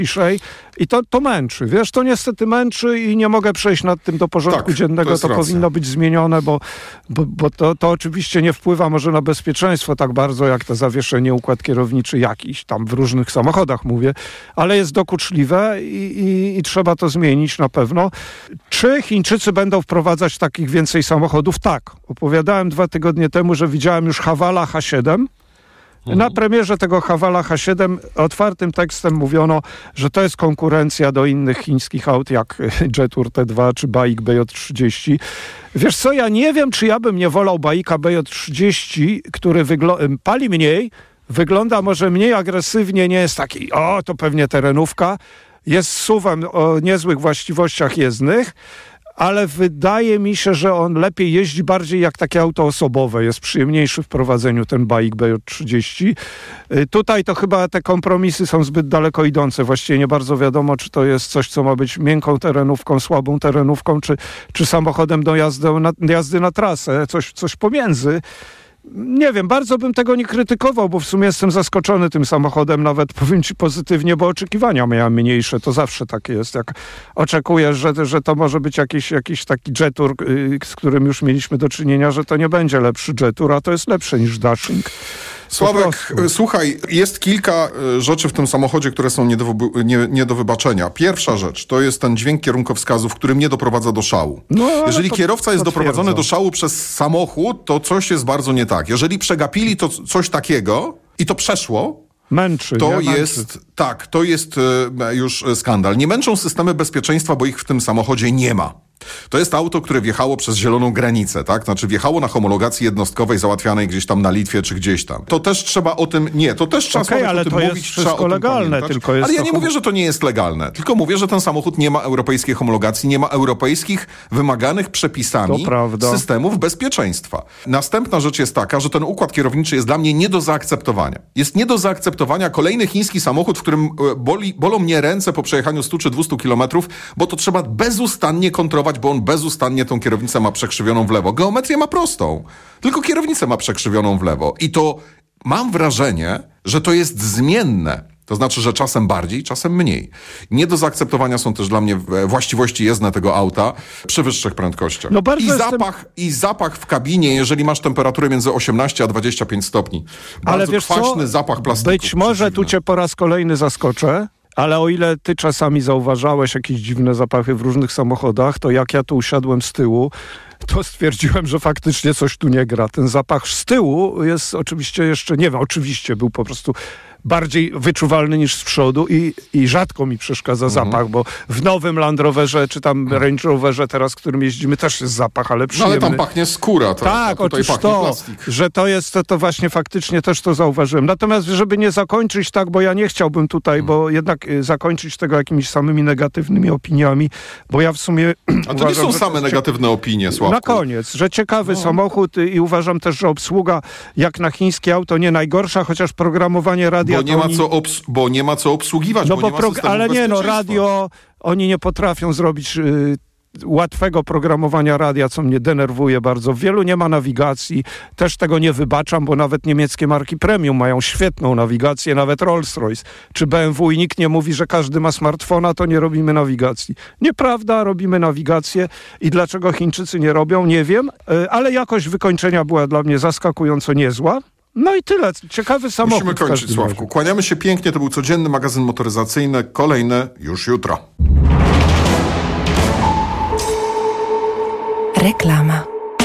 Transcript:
ciszej i to męczy. Wiesz, to niestety męczy i nie mogę przejść nad tym do porządku dziennego. To powinno być zmienione, bo to oczywiście nie wpływa może na bezpieczeństwo tak bardzo, jak to zawieszenie, układ kierowniczy jakiś, tam w różnych samochodach mówię, ale jest dokuczliwe i trzeba to zmienić na pewno. Czy Chińczycy będą wprowadzać takich więcej samochodów? Tak. Opowiadałem 2 tygodnie temu, że widziałem już Havala H7. Na premierze tego Havala H7 otwartym tekstem mówiono, że to jest konkurencja do innych chińskich aut jak Jetour T2 czy BAIC BJ30. Wiesz co, ja nie wiem, czy ja bym nie wolał BAICa BJ30, który pali mniej, wygląda może mniej agresywnie, nie jest taki, to pewnie terenówka, jest SUV-em o niezłych właściwościach jezdnych, ale wydaje mi się, że on lepiej jeździ bardziej jak takie auto osobowe. Jest przyjemniejszy w prowadzeniu ten BAIC BJ30. Tutaj to chyba te kompromisy są zbyt daleko idące. Właściwie nie bardzo wiadomo, czy to jest coś, co ma być miękką terenówką, słabą terenówką, czy samochodem do jazdy na trasę. Coś pomiędzy. Nie wiem, bardzo bym tego nie krytykował, bo w sumie jestem zaskoczony tym samochodem, nawet powiem ci pozytywnie, bo oczekiwania miałem mniejsze. To zawsze tak jest, jak oczekujesz, że to może być jakiś taki Jetour, z którym już mieliśmy do czynienia, że to nie będzie lepszy Jetour, a to jest lepsze niż Dashing. Sławek, słuchaj, jest kilka rzeczy w tym samochodzie, które są nie do wybaczenia. Pierwsza rzecz to jest ten dźwięk kierunkowskazu, w którym nie doprowadza do szału. Jeżeli kierowca jest doprowadzony do szału przez samochód, to coś jest bardzo nie tak. Jeżeli przegapili to coś takiego i to przeszło, męczy. To jest już skandal. Nie męczą systemy bezpieczeństwa, bo ich w tym samochodzie nie ma. To jest auto, które wjechało przez zieloną granicę, tak? Znaczy wjechało na homologacji jednostkowej załatwianej gdzieś tam na Litwie czy gdzieś tam. To też trzeba o tym... Nie, to też trzeba ale o tym to mówić. Jest wszystko legalne. Tylko jest ale ja nie mówię, że to nie jest legalne. Tylko mówię, że ten samochód nie ma europejskiej homologacji, nie ma europejskich wymaganych przepisami systemów bezpieczeństwa. Następna rzecz jest taka, że ten układ kierowniczy jest dla mnie nie do zaakceptowania. Jest nie do zaakceptowania kolejny chiński samochód, w którym bolą mnie ręce po przejechaniu 100 czy 200 kilometrów, bo to trzeba bezustannie kontrolować, bo on bezustannie tą kierownicę ma przekrzywioną w lewo. Geometrię ma prostą, tylko kierownicę ma przekrzywioną w lewo. I to mam wrażenie, że to jest zmienne. To znaczy, że czasem bardziej, czasem mniej. Nie do zaakceptowania są też dla mnie właściwości jezdne tego auta przy wyższych prędkościach. I zapach w kabinie, jeżeli masz temperaturę między 18 a 25 stopni. Bardzo kwaśny zapach plastiku. Być może tu cię po raz kolejny zaskoczę. Ale o ile ty czasami zauważałeś jakieś dziwne zapachy w różnych samochodach, to jak ja tu usiadłem z tyłu, to stwierdziłem, że faktycznie coś tu nie gra. Ten zapach z tyłu jest oczywiście jeszcze, nie wiem, oczywiście był po prostu bardziej wyczuwalny niż z przodu i rzadko mi przeszkadza zapach, bo w nowym Land Roverze, czy tam Range Roverze teraz, którym jeździmy, też jest zapach, ale przyjemny. No ale tam pachnie skóra. Tak, otóż że to jest, to właśnie faktycznie też to zauważyłem. Natomiast, żeby nie zakończyć tak, bo ja nie chciałbym tutaj, bo jednak zakończyć tego jakimiś samymi negatywnymi opiniami, bo ja w sumie A to nie są same negatywne opinie, Sławku. Na koniec, że ciekawy samochód i uważam też, że obsługa jak na chińskie auto nie najgorsza, chociaż programowanie radia... Bo nie ma co obsługiwać, bo nie ma systemu ale nie, bezpieczeństwa. radio, oni nie potrafią zrobić łatwego programowania radia, co mnie denerwuje bardzo. W wielu nie ma nawigacji, też tego nie wybaczam, bo nawet niemieckie marki premium mają świetną nawigację, nawet Rolls-Royce czy BMW i nikt nie mówi, że każdy ma smartfona, to nie robimy nawigacji. Nieprawda, robimy nawigację i dlaczego Chińczycy nie robią, nie wiem, ale jakość wykończenia była dla mnie zaskakująco niezła. No i tyle. Ciekawy samochód. Musimy kończyć, Sławku. Kłaniamy się pięknie. To był codzienny magazyn motoryzacyjny. Kolejny już jutro. Reklama.